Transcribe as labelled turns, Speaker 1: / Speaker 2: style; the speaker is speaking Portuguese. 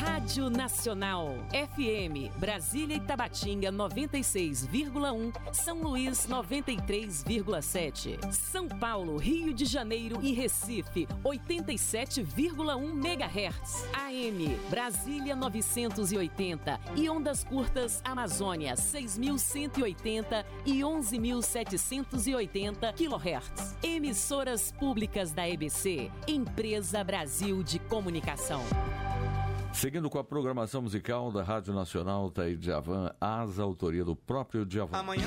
Speaker 1: Rádio Nacional, FM, Brasília e Tabatinga 96,1, São Luís 93,7, São Paulo, Rio de Janeiro e Recife 87,1 MHz, AM, Brasília 980 e ondas curtas Amazônia 6.180 e 11.780 kHz. Emissoras públicas da EBC, Empresa Brasil de Comunicação.
Speaker 2: Seguindo com a programação musical da Rádio Nacional, tá aí Djavan, Asa, autoria do próprio Djavan.